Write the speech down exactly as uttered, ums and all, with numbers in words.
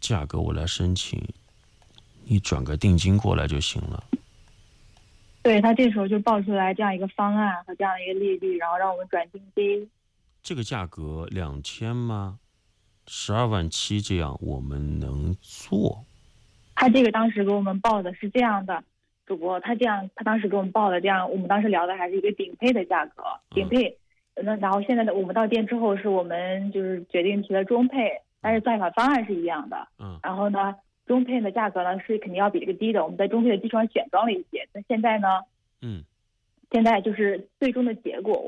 价格我来申请，你转个定金过来就行了。 对，他这时候就报出来这样一个方案和这样一个利率，然后让我们转定金。 这个价格两千吗？十二万七这样我们能做？ 他这个当时给我们报的是这样的，主播他这样，他当时给我们报的这样，我们当时聊的还是一个顶配的价格，顶配。那然后现在的我们到店之后，是我们就是决定提了中配，但是算法方案是一样的。 嗯。 然后呢，中配的价格呢是肯定要比这个低的，我们在中配的基础上选装了一些。那现在呢， 嗯， 现在就是最终的结果，